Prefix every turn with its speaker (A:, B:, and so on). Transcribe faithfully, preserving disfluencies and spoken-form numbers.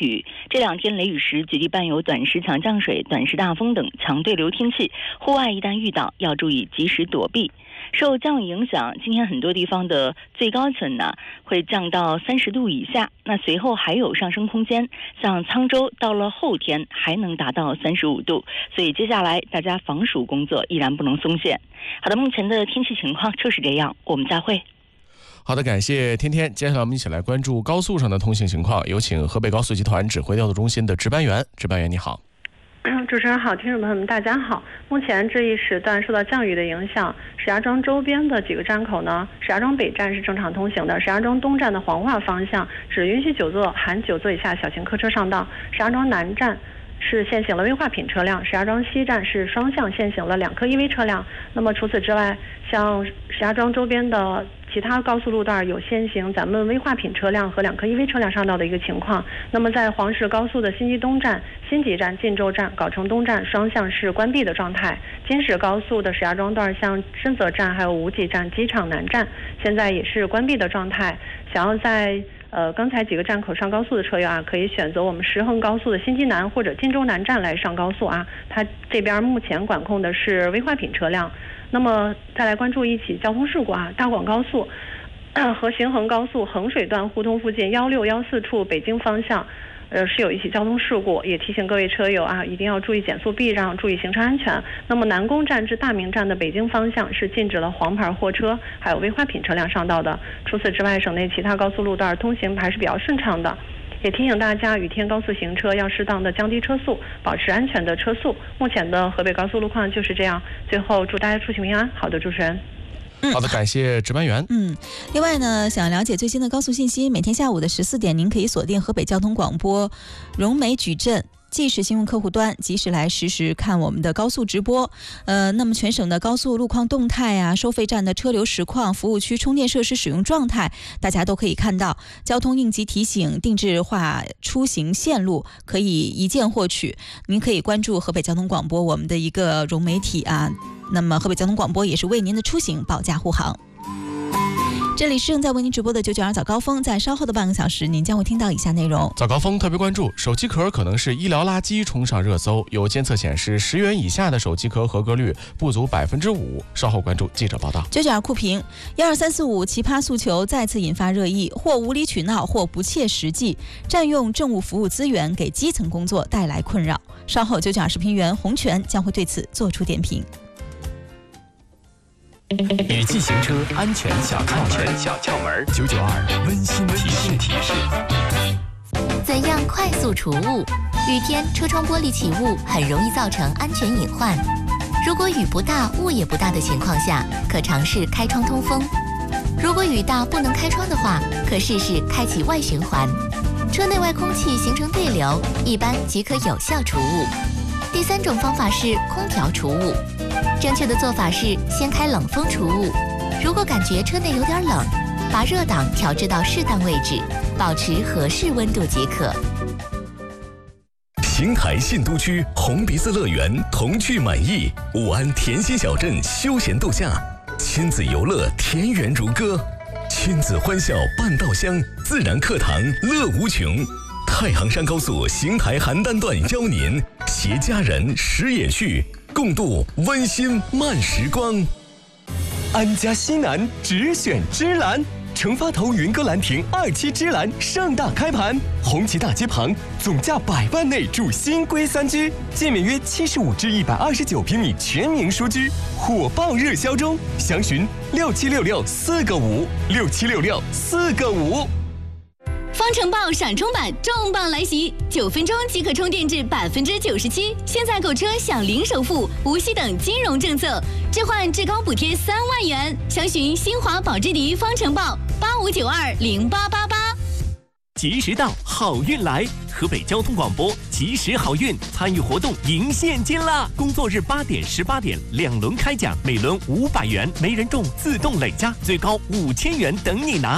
A: 雨。这两天雷雨时局地伴有短时强降水、短时大风等强对流天气，户外一旦遇到要注意及时躲避。受降雨影响，今天很多地方的最高气温呢会降到三十度以下，那随后还有上升空间，像沧州到了后天还能达到三十五度，所以接下来大家防暑工作依然不能松懈。好的，目前的天气情况就是这样，我们再会。
B: 好的，感谢天天。接下来我们一起来关注高速上的通行情况，有请河北高速集团指挥调度中心的值班员。值班员你好。
C: 主持人好，听众朋友们大家好。目前这一时段受到降雨的影响，石家庄周边的几个站口呢，石家庄北站是正常通行的，石家庄东站的黄化方向只允许九座含九座以下小型客车上道，石家庄南站是限行了危化品车辆，石家庄西站是双向限行了两客 E V 车辆。那么除此之外，像石家庄周边的其他高速路段有限行咱们危化品车辆和两客 E V 车辆上道的一个情况。那么在黄石高速的新集东站、新集站、晋州站、藁城东站双向是关闭的状态。京石高速的石家庄段像深泽站还有无极站、机场南站现在也是关闭的状态。想要在呃，刚才几个站口上高速的车友啊，可以选择我们石衡高速的新基南或者晋州南站来上高速啊。它这边目前管控的是危化品车辆。那么再来关注一起交通事故啊，大广高速、呃、和行衡高速衡水段互通附近幺六幺四处北京方向，呃是有一起交通事故，也提醒各位车友啊，一定要注意减速避让，注意行车安全。那么南宫站至大明站的北京方向是禁止了黄牌货车还有危化品车辆上道的。除此之外，省内其他高速路段通行还是比较顺畅的。也提醒大家，雨天高速行车要适当的降低车速，保持安全的车速。目前的河北高速路况就是这样。最后祝大家出行平安。好的，主持人。
B: 好的，感谢值班员。
D: 嗯，另外呢，想了解最新的高速信息，每天下午的十四点，您可以锁定河北交通广播荣美矩阵即时新闻客户端，及时来实时看我们的高速直播。呃，那么全省的高速路况动态啊，收费站的车流实况、服务区充电设施使用状态，大家都可以看到。交通应急提醒、定制化出行线路可以一键获取。您可以关注河北交通广播我们的一个融媒体啊。那么河北交通广播也是为您的出行保驾护航。这里是正在为您直播的九九二早高峰，在稍后的半个小时，您将会听到以下内容。
B: 早高峰特别关注，手机壳可能是医疗垃圾冲上热搜，有监测显示，十元以下的手机壳合格率不足百分之五。稍后关注记者报道。
D: 九九二酷评，幺二三四五奇葩诉求再次引发热议，或无理取闹，或不切实际，占用政务服务资源，给基层工作带来困扰。稍后九九二视频员洪泉将会对此做出点评。
E: 雨季行车安全小窍门，小窍门。九九二温馨提示提示。
F: 怎样快速除雾？雨天车窗玻璃起雾很容易造成安全隐患。如果雨不大、雾也不大的情况下，可尝试开窗通风。如果雨大不能开窗的话，可试试开启外循环，车内外空气形成对流，一般即可有效除雾。第三种方法是空调除雾。正确的做法是先开冷风除雾，如果感觉车内有点冷，把热档调至到适当位置，保持合适温度即可。
G: 邢台信都区红鼻子乐园童趣满意，武安甜心小镇休闲度假，亲子游乐田园如歌，亲子欢笑半道香，自然课堂乐无穷。太行山高速邢台邯郸段邀您携家人食野趣，共度温馨慢时光。
H: 安家西南只选芝兰，成发头云歌兰亭二期芝兰盛大开盘，红旗大街旁，总价百万内住新规三居，建面约七十五至一百二十九平米全民书居，火爆热销中，详询六七六六四个五六七六六四个五。
I: 方程豹闪充版重磅来袭，九分钟即可充电至百分之九十七。现在购车享零首付、无息等金融政策，置换至高补贴三万元。详询新华保之迪方程豹八五九二零八八八。
E: 及时到，好运来！河北交通广播及时好运参与活动赢现金啦！工作日八点、十八点两轮开奖，每轮五百元，没人中自动累加，最高五千元等你拿。